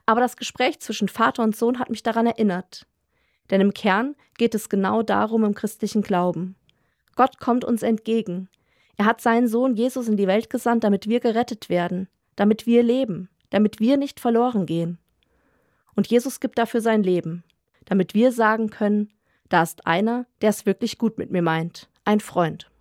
Aber das Gespräch zwischen Vater und Sohn hat mich daran erinnert. Denn im Kern geht es genau darum im christlichen Glauben. Gott kommt uns entgegen. Er hat seinen Sohn Jesus in die Welt gesandt, damit wir gerettet werden, damit wir leben, damit wir nicht verloren gehen. Und Jesus gibt dafür sein Leben, damit wir sagen können, da ist einer, der es wirklich gut mit mir meint, ein Freund.